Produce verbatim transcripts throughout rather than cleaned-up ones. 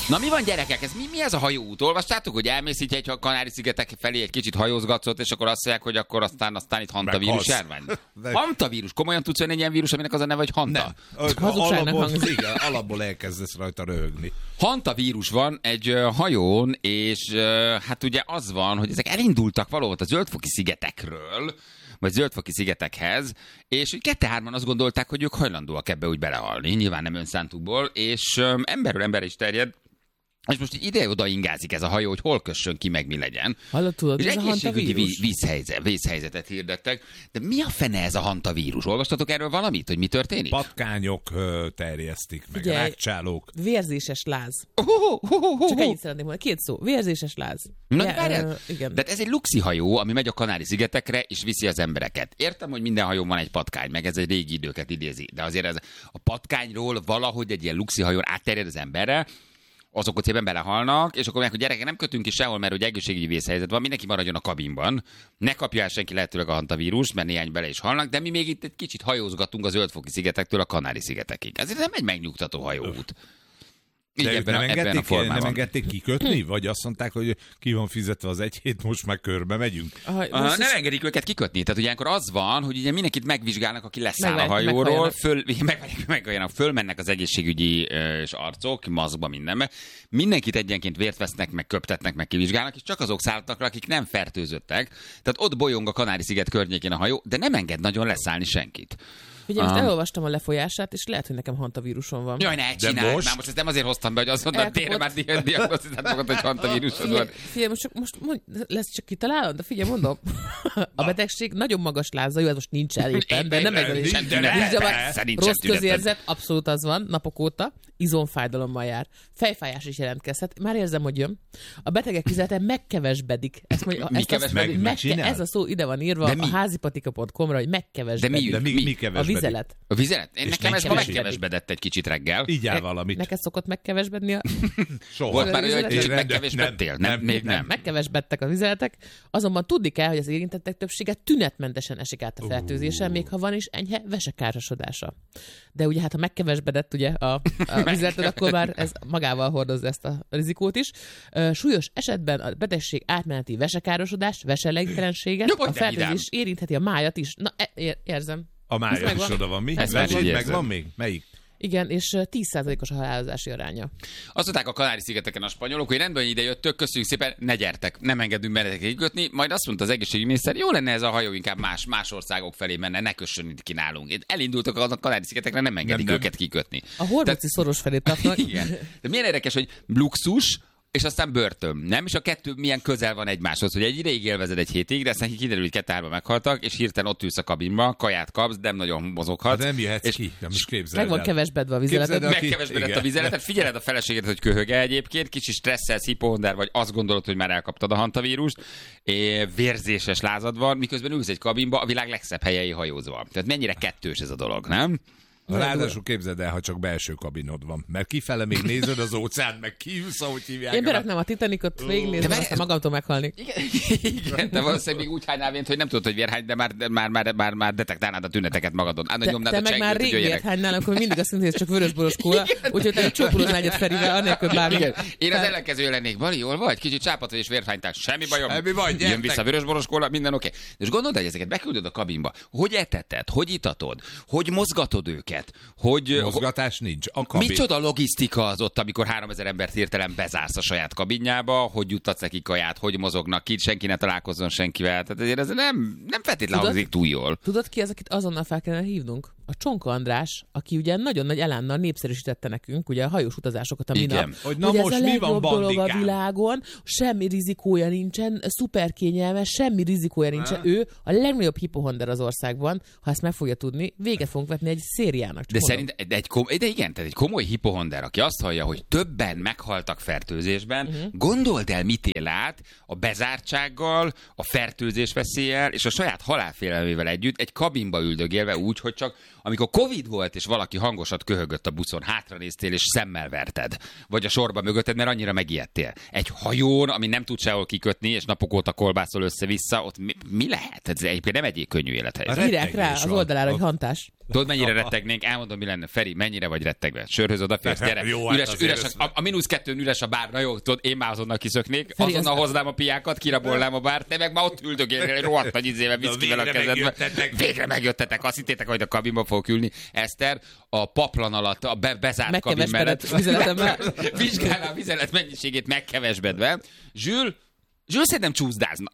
Na mi van, gyerekek? Ez mi, mi ez a hajóút? Olvastátok, hogy elmész így egy Kanári-szigetek felé, egy kicsit hajózgatsz ott, és akkor azt mondják, hogy akkor aztán, aztán itt hantavírus járvány? Hantavírus? Komolyan tudsz venni egy ilyen vírus, aminek az a neve, hogy hanta? Alapból, igen, alapból elkezdesz rajta röhögni. Hantavírus van egy uh, hajón, és uh, hát ugye az van, hogy ezek elindultak valahol a Zöld-foki szigetekről, vagy Zöld-foki szigetekhez, és kette-hárman azt gondolták, hogy ők hajlandóak ebbe úgy belehalni, nyilván nem önszántukból, és um, emberről emberre is terjed, és most így ide-oda ingázik ez a hajó, hogy hol kössön ki, meg mi legyen. Hallod, tudod, és ez a egészségügyi hantavírus? vízhelyzet, vízhelyzetet hirdettek. De mi a fene ez a hantavírus? Olvastatok erről valamit, hogy mi történik? Patkányok ö, terjesztik, meg Figyelj, rákcsálók. Vérzéses láz. Oh, oh, oh, oh, oh. Csak ennyit szeretném mondani. Két szó. Vérzéses láz. Na, Ja, de, ö, igen. de ez egy luxi hajó, ami megy a Kanári-szigetekre, és viszi az embereket. Értem, hogy minden hajón van egy patkány, meg ez egy régi időket idézi. De azért ez a patkányról valahogy egy ilyen luxi hajón átterjed az emberre, azok ott szépen belehalnak, és akkor mondják, hogy gyerekek, nem kötünk ki sehol, mert hogy egészségügyi vészhelyzet van, mindenki maradjon a kabinban. Ne kapja el senki lehetőleg a hantavírus, mert néhány bele is halnak, de mi még itt egy kicsit hajózgatunk a Zöld-foki szigetektől a Kanári-szigetekig. Ez nem egy megnyugtató hajóút. De Így ebben, nem, a, ebben a engedték, formában. nem engedték kikötni? Vagy azt mondták, hogy ki van fizetve az egy hét, most már körbe megyünk? Aha, Aha, most nem is- engedik őket kikötni. Tehát ugye ilyenkor az van, hogy ugye mindenkit megvizsgálnak, aki leszáll a Megvárják, hajóról, meghalljanak. föl, meg, meg, fölmennek az egészségügyi ö, és arcok, maszkba, mindenbe. Mindenkit egyenként vért vesznek, meg köptetnek, meg kivizsgálnak, és csak azok szálltak le, akik nem fertőzöttek. Tehát ott bolyong a Kanári-sziget környékén a hajó, de nem enged nagyon leszállni senkit. Ugye most Ah. elolvastam a lefolyását, és lehet, hogy nekem hantavírusom van. Jaj, ne csináld most? már, most ezt nem azért hoztam be, hogy azt mondod, tényleg már di- diagnosztizáltak magad, hogy hantavírusod van. Figyelj, figyelj, most, csak, most mond, lesz csak kitalálod, de figyelj, mondom, a betegség nagyon magas láza, jó, ez most nincs el éppen, de nem ez a Nincsen nincs, tünet, nincs, persze, nincsen rossz tüneted. közérzet, abszolút az van, napok óta, izomfájdalommal jár. Fejfájás is jelentkezhet. Már érzem, hogy jön. A betegek vizete megkevesbedik. Ezt mondja, Mi ezt azt- kevesbedik? megke- Megcsinál? ez a szó ide van írva De mi? a házipatika pont com-ra, hogy megkevesbedik. De mi- De mi, mi mi? A kevesbedik? vizelet. A vizelet? Én És nekem ez ma megkevesbedik. megkevesbedett egy kicsit reggel. Így áll valamit. Neked szokott megkevesbedni a... Soha. Volt már olyan, hogy kicsit Nem, megkevesbedtél? Nem, nem, még nem. Megkevesbedtek a vizeletek, azonban tudni kell, hogy az érintettek többsége tünetmentesen esik át a fertőzésen, még ha van is enyhe vesekárosodása. De ugye hát ha megkevesbedett ugye a, a vizeleted, akkor már ez magával hordozza ezt a rizikót is. Ö, Súlyos esetben a betegség átmeneti vesekárosodást, veselégtelenséget, Jó, hogy a de vidám. fertőzés érintheti a májat is. Na, e- ér- érzem. A Ez mája is megvan. oda van. Mi? Ez Meg, megvan. megvan még? Melyik? Igen, és ö, tíz százalékos a halálozási aránya. Azt mondták a Kanári-szigeteken a spanyolok, hogy rendben, hogy ide jöttök, köszönjük szépen, ne gyertek, nem engedünk benneteket kikötni. Majd azt mondta az egészségügyi miniszter, jó lenne ez a hajó inkább más, más országok felé menne, ne kössön itt ki nálunk. Itt elindultak a Kanári-szigetekre, nem engedik Nem, nem. őket kikötni. A horváci szoros felé tartnak. Igen. De milyen érdekes, hogy luxus, és aztán börtön, nem? És a kettő milyen közel van egymáshoz, hogy egy ideig élvezed egy hétig, de aztán kiderül, hogy kettő-hárman meghaltak, és hirtelen ott ülsz a kabinba, kaját kapsz, de nem nagyon mozoghatsz. Hát nem jöhetsz és ki, nem is képzeld Meg van el. kevesbedve a vizeleted. Képzeld el, aki- megkevesbedett igen. a vizeletet, figyeled a feleségedet, hogy köhöge egyébként, kicsit stresszelsz, hipohonder vagy, azt gondolod, hogy már elkaptad a hantavírust, és vérzéses lázad van, miközben ülsz egy kabinba, a világ legszebb helyei hajózva. Tehát mennyire kettős ez a dolog, nem? Ráadásul képzeld el, ha csak belső kabinod van. Mert kifele még nézed az óceán, meg kiülsz, ahogy hívják. Én beraknám a Titanicot, végignézem, De aztán magamtól meghalni. Igen, igen, de valószínűleg még úgy hánynál vént, hogy nem tudod, hogy vérhány, de már, de már, már, már, már detektálnád a tüneteket magadon. Ána, Te, nyomnád te a meg csengőt, már hogy rég jöjjenek. vért hánynál, akkor mindig azt mondod, hogy ez csak vörösboros kóla, úgyhogy te egy csókolóznál egyet Ferivel, anélkül bármi. Igen. Én az ellenkező lennék. Bali, jól vagy? Kicsit csápat vagy és vérfánytál. Semmi bajom. Semmi baj, Jön gyertek. vissza vörösboros kóla, minden oké. Okay. És gondold, hogy ezeket beküldöd a kabinba. Hogy eteted? Hogy itatod? Hogy mozgatod őket? Hogy... Mozgatás nincs. A kabin. Micsoda logisztika az ott, amikor háromezer embert hirtelen bezársz a saját kabinjába, hogy juttatsz nekik kaját, hogy mozognak ki, senki ne találkozzon senkivel. Tehát ezért ez nem, nem feltétlenül Tudod? hangzik túl jól. Tudod ki az, akit azonnal fel kellene hívnunk? A Csonka András, aki ugye nagyon nagy elánnal népszerűsítette nekünk ugye a hajós utazásokat a Igen. minap. Hogy na Hogy most ez a mi van, legjobb dolog a bandikám? világon, semmi rizikója nincsen, szuper kényelmes, semmi rizikója nincsen. Ő a legnagyobb hipohonder az országban, ha ezt meg fogja tudni, véget fogunk vetni egy szériának. De, Csak mondom. szerint, de, egy kom, de igen, tehát egy komoly hipohonder, aki azt hallja, hogy többen meghaltak fertőzésben, uh-huh. gondold el, mit él át a bezártsággal, a fertőzés veszéllyel és a saját halálfélelmével együtt egy kabinba üldögélve úgy, hogy csak amikor Covid volt, és valaki hangosat köhögött a buszon, hátranéztél és szemmel verted, vagy a sorba mögötted, mert annyira megijedtél. Egy hajón, ami nem tud sehol kikötni, és napok óta kolbászol össze-vissza, ott mi, mi lehet? Ez egyébként nem egy könnyű élethelyzet. A Írják rá rettegés az van. oldalára, hogy A- hantás. Tudod, mennyire rettegnénk? Elmondom, mi lenne. Feri, mennyire vagy rettegve? Sörhöz odaférsz, gyere. Jó, hát üres, azért üres, ezt- a, a mínusz kettőn üres a bár. Na jó, tudod, én már azonnal kiszöknék, Feri, azonnal azt- hoznám a piákat, kirabolnám a bár, te meg már ott üldögélnél egy rohadt nagy izével, viszkivel a végre kezedbe. megjöttetek. Végre megjöttetek. Azt hittétek, hogy a kabinba fogok ülni. Eszter, a paplan alatt, a be, bezárt kabin mellett. Megkevesbedett vizeletemmel. Vizsgálná a vizelet mennyiségét megkevesbedve. Zsül, Zsül szerintem csúszdázna.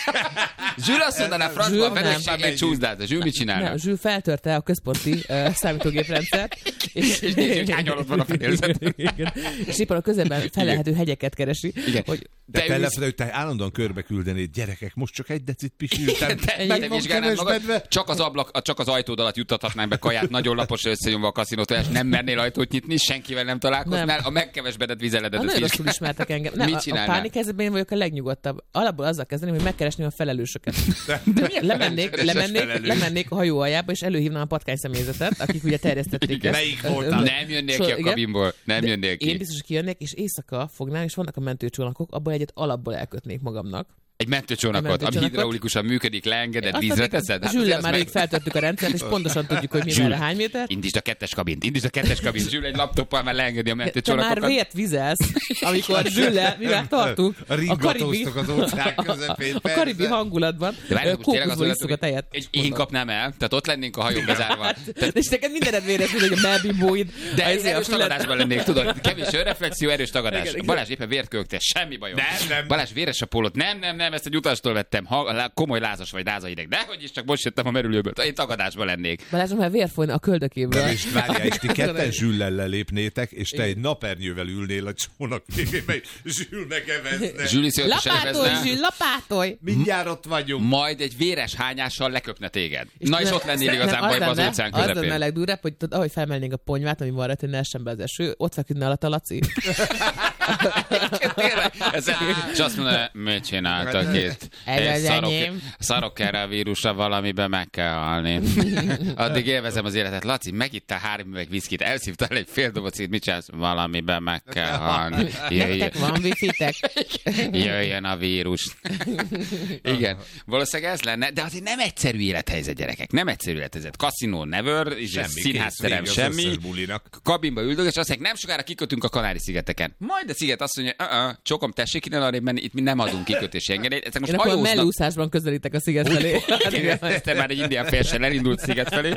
Zsül azt mondaná, francba, Zsül a nem. feleségét csúszdázna. Zsül mit csinálna? Nem, Zsül feltörte a központi uh, számítógéprendszert. És, És nézzük, hogy hány alatt van a fedélzet. Igen. És éppen a közelben felelhető hegyeket keresi. Igen. Hogy De Te te, ülsz- lefele, hogy te állandóan körbe küldenéd, gyerekek, most csak egy decit pisiltem. Te, Egy te van vizsgálnád magad, kevesbedve. csak az ablak, csak az ajtód alatt juttathatnánk be kaját, nagyon lapos összenyomva a kaszinótól, és nem mernél ajtót nyitni, senkivel nem találkoznál, Nem. a megkevesbedett vizeledet. a nagyon rosszul ismertek engem. Nem, Mit a, a csinálnál? pánik helyzetben én vagyok a legnyugodtabb. Alapból azzal kezdeném, hogy megkeresném a felelősöket. lemennék, felelős lemennék, felelős? lemennék a hajó aljába, és előhívnám a patkány személyzetet, akik ugye terjesztették Igen. ezt. Melyik Ö, voltál? ö, Nem jönnél so- ki a igen. kabinból, nem De jönnél ki. Én biztos, hogy kijönnék, és éjszaka fognám, és vannak a mentőcsónakok, abból egyet alapból elkötnék magamnak. Egy mentőcsónakot, Egy ami mentőcsónakot. hidraulikusan működik, leengeded, Azt vízre addig teszed. Hát Zsüllel azért már az rég feltörtük a rendszert, és pontosan tudjuk, hogy mi Zsül. merre hány méter. Indítsd a kettes kabint, indítsd a kettes kabint. Zsül egy laptoppal már leengedi a Te már mentőcsónakokat. vért vizelsz, amikor Zsüllel, mi már tartunk a karibi, Ringatóztok az óceán közepén. a karibi hangulatban, De várj, most tényleg az kókuszból lesz, isszuk a tejet. hogy én kapnám el, tehát ott lennénk a hajón bezárva. Tehát, És neked mindened véres, mint hogy a melbimbóid. de én erős tagadásban lennék, tudod? Kevés önreflexió, erős tagadás. Igen, igen. Balázs éppen vért kögte, semmi bajom. Nem, nem. Balázs véres a pólót. Nem, nem, nem, ezt egy utastól vettem. Ha, lá- komoly lázas vagy lázaideg. Dehogy is, csak most jöttem a merülőből. Én tagadásban lennék. Balázsom, már vér folyna a köldökéből. És várjál, és ti ketten Zsüllel lelépnétek, és te egy napernyővel ülnél a csónak végében, és Zsül megevezne. Zsüli szőt is Lapátolj, elvezne, Zsül, lapátolj! Mindjárt ott vagyunk. majd egy véres hányással leköpne téged. Na és nem- ott lennél nem, igazán az bajban az lenne- óceán Az lenne a közepén. legdurvább, hogy tudod, ahogy felmennénk a ponyvát, ami van rajta, hogy ne essen be az eső, ott feküdne alatt a Laci. Tényleg, ez- És azt mondja, mit csináltak itt? Ez Én az szarok, enyém. szarok erre a vírusra, valamiben meg kell halni. Addig élvezem az életet. Laci, megittál három üveg viszkit, elszívtál egy fél doboz szét, mit csinálsz? Valamiben meg kell halni. Jöjjön, Nektek van wifi-tek. jöjjön a vírus. Igen, valószínűleg ez lenne, de azért nem egyszerű élethelyzet, gyerekek. Nem egyszerű élethelyzet. Kaszinó, never, és színházterem, semmi. Kabinba üldög, és azt mondják, nem sokára kikötünk a Kanári-szigeteken. Majd a sziget azt mondja, uh-uh, csokom, tessék innen arrébb menni, itt mi nem adunk kikötési engedélyt. Ezek most Én akkor hajóznak. mellúszásban közelítek a sziget felé. Hát igen. Ezt már egy indián félsen elindult sziget felé.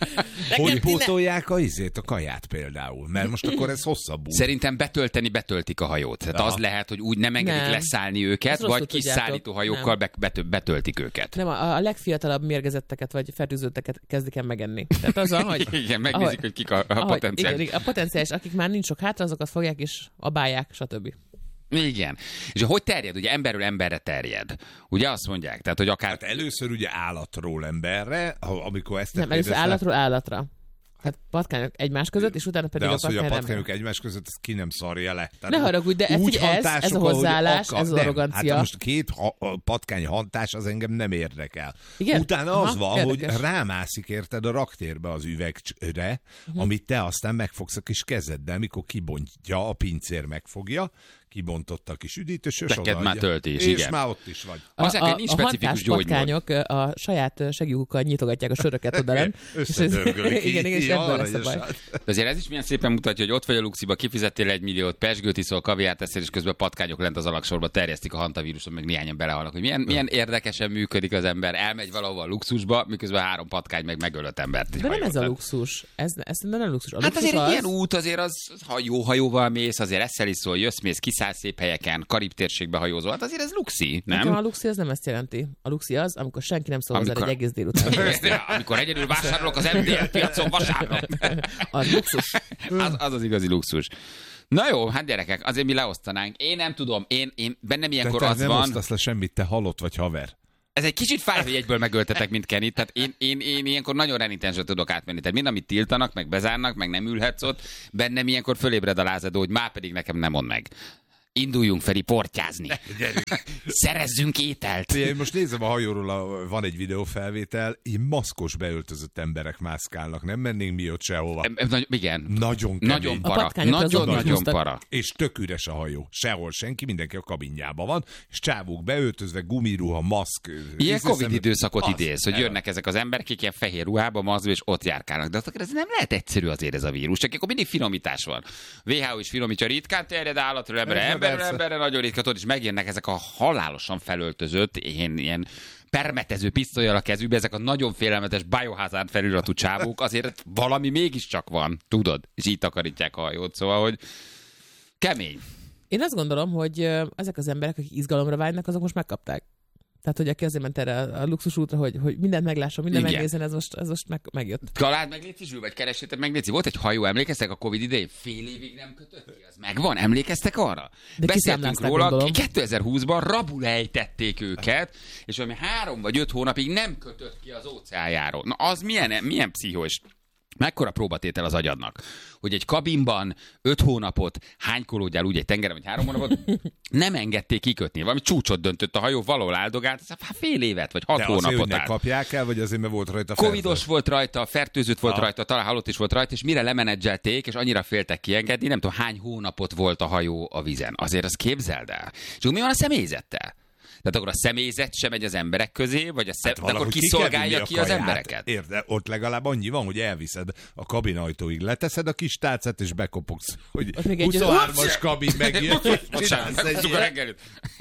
Hogy pótolják a izét, a kaját például? Mert most akkor ez hosszabb út. Szerintem betölteni betöltik a hajót. Tehát Aha. az lehet, hogy úgy nem engedik Nem. leszállni őket, Ezt rosszul vagy kis tudjátok. szállítóhajókkal be, betö- betöltik őket. Nem, a, a legfiatalabb mérgezetteket vagy fertőzötteket kezdik el megenni. Tehát az, hogy... Igen, megnézik, ahogy- hogy kik a, a ahogy- potenciál. igen, igen, a potenciális, akik már nincs sok hátra, azokat fogják és abálják, stb. Igen. És hogy terjed? Ugye emberről emberre terjed. Ugye azt mondják? Tehát, hogy akár... Hát először ugye állatról emberre, ha- amikor ezt Nem, először állatról állatra. Tehát patkányok egymás között, és utána pedig de a az, hogy a patkány patkányok egymás között, ezt ki nem szarja le. Tehát Ne haragudj, de úgy figyelj, ez- ez a hantások, ahogy hozzáállás, akar- ez az nem, arrogancia. Hát most két ha- a patkány hantás az engem nem érdekel. Igen? Utána Aha, az van, érdekes. hogy rámászik érted a raktérbe az üvegre, uh-huh. amit te aztán megfogsz a kis kezeddel, mikor kibontja, a pincér megfogja, kibontotta a kis üdítős, és Neked már odaadja. tölti is, és igen. már ott is vagy. A, Azért, a, hogy nincs a specifikus hantás gyógymód. patkányok a saját segjukkal nyitogatják a söröket oda lenn. Összedörgölik. Igen, igen, és Így, ebből lesz a baj. aranyosan. De azért ez is milyen szépen mutatja, hogy ott vagy a Luxiba, kifizettél egy milliót, pesgőt iszol, kaviárt eszel, és közben patkányok lent az alagsorba terjesztik a hantavíruson, meg néhányan belehalnak. Hogy milyen, milyen érdekesen működik az ember. Elmegy valahova a luxusba, miközben három patkány meg megölött embert. egy De nem hajón. ez a luxus. Ez, ez nem a luxus. A Hát luxus azért az, egy ilyen út, azért az, ha jó hajóval mész, azért eszel iszol, jössz, mész, kiszállsz szép helyeken, Karib térségbe hajózol. Hát azért ez luxi, Nekem a nem? luxi az nem ezt jelenti. A luxi az, amikor senki nem szól hozzá Amikor- egy egész délután. Amikor egyedül vásárolok az em dé el piacon vasárnap. Az luxus. Az, az az igazi luxus. Na jó, hát gyerekek, azért mi leosztanánk. Én nem tudom, én, én bennem De ilyenkor te az nem van. osztasz le semmit, te halott vagy haver. Ez egy kicsit fáj, hogy egyből megöltetek, mint Kenny. Tehát én, én, én ilyenkor nagyon renitensre tudok átmenni. Tehát mind, amit tiltanak, meg bezárnak, meg nem ülhetsz ott, bennem ilyenkor fölébred a lázadó, hogy már pedig nekem nem mond meg. Induljunk Feri portyázni. Szerezzünk ételt. Én most nézem a hajóról, a, van egy videófelvétel, így maszkos beöltözött emberek mászkálnak, nem mennénk mi ott sehova. Em, em, nagy- Igen. Nagyon kemény. Nagyon A para. patkányok azon Nagyon-nagyon húztak. para. És tök üres a hajó. Sehol senki, mindenki a kabinjában van, és csávók beöltözve, gumiruha, maszk. Ilyen ízre Covid szemben- időszakot Az, idéz, hogy el- jönnek ezek az emberek, akik ilyen fehér ruhába, mazul, és ott járkálnak. De akkor ez nem lehet egyszerű azért ez a vírus, csak akkor mindig finomítás van. vé há o is finomítja, ritkán terjed állatról emberre, Persze, emberről persze. emberre, nagyon ritka, tudod, és megjönnek ezek a halálosan felöltözött, ilyen, ilyen permetező pisztollyal a kezükbe, ezek a nagyon félelmetes Biohazard feliratú csávók, azért valami mégiscsak van, tudod? És így takarítják a hajót, szóval, hogy kemény. Én azt gondolom, hogy ö, ezek az emberek, akik izgalomra vágynak, azok most megkapták. Tehát, hogy aki azért ment erre a a luxus útra, hogy, hogy mindent meglásson, mindent Igen. megnézzen, ez most, ez most meg, megjött. Találd meg, légy Zsül, vagy keressétek meg, légy. Volt egy hajó, emlékeztek a Covid idején? Fél évig nem kötött ki, az megvan? Emlékeztek arra? De Beszéltünk kiszámlázták, róla, gondolom. kétezer-húszban rabul ejtették őket, és valami három vagy öt hónapig nem kötött ki az óceánjáról. Na az milyen, milyen pszichó, és mekkora próbatétel az agyadnak, hogy egy kabinban öt hónapot hánykolódjál úgy egy tengeren, vagy három hónapot, nem engedték kikötni. Valami csúcsot döntött a hajó, valahol áldogált, ez hát fél évet, vagy hat De azért, hogy hónapot ne állt. kapják el, vagy azért, mert volt rajta Covidos fertőzött? volt rajta, fertőzött volt Ah. rajta, talán halott is volt rajta, és mire lemenedzselték, és annyira féltek kiengedni, nem tudom hány hónapot volt a hajó a vizen. Azért azt képzeld el. És akkor mi van a személyzettel? Tehát akkor a személyzet sem megy az emberek közé, vagy a szem... Hát de akkor valahogy ki ki kell szolgálja vinni a ki az kaját. embereket? Érde, ott legalább annyi van, hogy elviszed a kabinajtóig, leteszed a kis tálcát, és bekopogsz, hogy Ott még egy- huszonhármas kabin megjön. Bocsánat, meghozzuk a reggelit.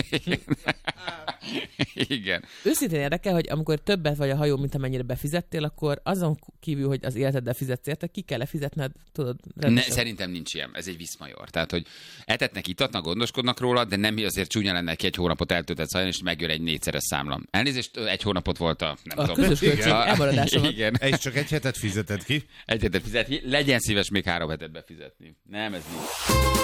Igen. Őszintén érdekel, hogy amikor többet vagy a hajó, mint amennyire befizettél, akkor azon kívül, hogy az életeddel fizetsz érte, ki kell fizetned, tudod, Ne, rendesen. szerintem nincs ilyen, ez egy viszmajor. Tehát, hogy etetnek, itatnak, gondoskodnak róla, de nem azért csúnya lenne, ki egy hónapot eltöltett szajn, és megjön egy négyszeres számla. Elnézést, egy hónapot volt a... Nem A tudom. közös költség Igen. elmaradása van. Igen. És csak egy hetet fizeted ki. Egy hetet fizetni, legyen szíves még három hetet befizetni. Nem, ez nincs.